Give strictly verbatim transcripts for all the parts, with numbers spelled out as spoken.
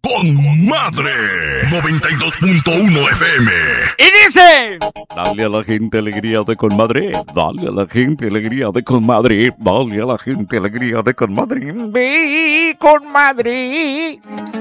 con madre. noventa y dos punto uno F M. Y dice: dale a la gente alegría de con madre. Dale a la gente alegría de con madre. Dale a la gente alegría de con madre. Ve con madre.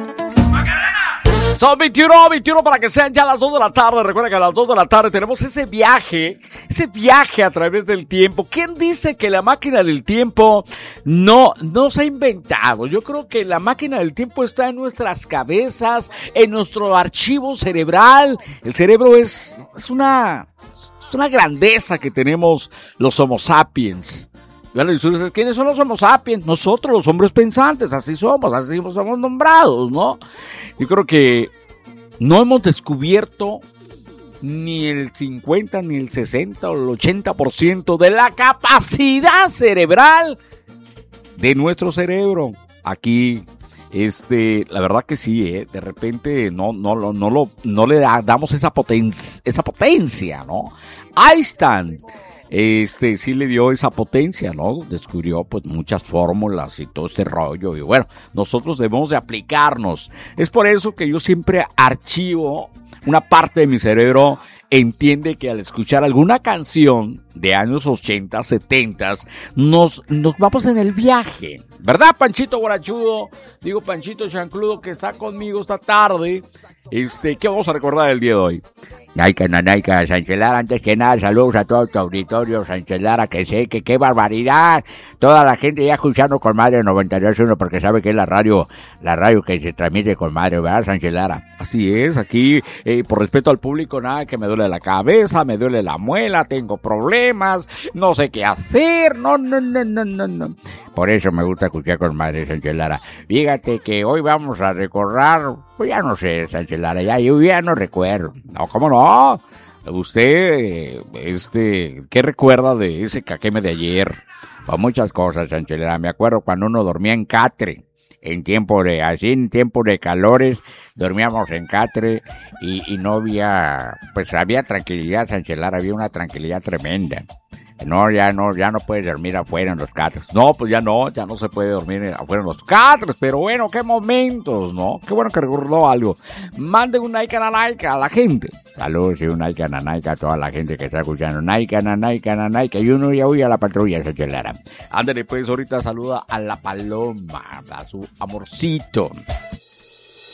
Son veintiuno, veintiuno para que sean ya las dos de la tarde. Recuerda que a las dos de la tarde tenemos ese viaje, ese viaje a través del tiempo. ¿Quién dice que la máquina del tiempo no, no se ha inventado? Yo creo que la máquina del tiempo está en nuestras cabezas, en nuestro archivo cerebral. El cerebro es, es una, es una grandeza que tenemos los Homo sapiens. ¿Quiénes son los Homo sapiens? Nosotros, los hombres pensantes, así somos, así somos nombrados, ¿no? Yo creo que no hemos descubierto ni el cincuenta, ni el sesenta o el ochenta por ciento de la capacidad cerebral de nuestro cerebro. Aquí, este, la verdad que sí, ¿eh? De repente no, no, no, no, lo, no le damos esa potencia, esa potencia, ¿no? Einstein. Este sí le dio esa potencia, ¿no? Descubrió pues muchas fórmulas y todo este rollo. Y bueno, nosotros debemos de aplicarnos. Es por eso que yo siempre archivo una parte de mi cerebro. Entiende que al escuchar alguna canción de años ochenta, setenta, nos, nos vamos en el viaje. ¿Verdad, Panchito Guarachudo? Digo, Panchito Chancludo, que está conmigo esta tarde. Este, ¿qué vamos a recordar el día de hoy? Naika, Nanaika, Sánchez Lara, antes que nada, saludos a todo tu auditorio, Sánchez Lara, que sé que qué barbaridad. Toda la gente ya escuchando con madre noventa y dos punto uno porque sabe que es la radio, la radio que se transmite con madre, ¿verdad, Sánchez Lara? Así es, aquí, eh, por respeto al público, nada, que me duele la cabeza, me duele la muela, tengo problemas, no sé qué hacer, no, no, no, no, no, no. Por eso me gusta escuchar con madre, Sánchez Lara. Fíjate que hoy vamos a recordar, pues ya no sé, Sánchez Lara, ya, yo ya no recuerdo. No, ¿cómo no? Usted, este, ¿qué recuerda de ese caqueme de ayer? Pues muchas cosas, Sánchez Lara. Me acuerdo cuando uno dormía en catre, en tiempo de, así en tiempo de calores, dormíamos en catre y, y no había, pues había tranquilidad, Sánchez Lara, había una tranquilidad tremenda. No, ya no, ya no puedes dormir afuera en los catres. No, pues ya no, ya no se puede dormir afuera en los catres, pero bueno, qué momentos, ¿no? Qué bueno que recordó algo. Manden un like a like a la gente. Saludos y un like a like a toda la gente que está escuchando. Like a like a like y uno ya huye a la patrulla, Sánchez Lara. Ándale, pues ahorita saluda a la paloma, a su amorcito.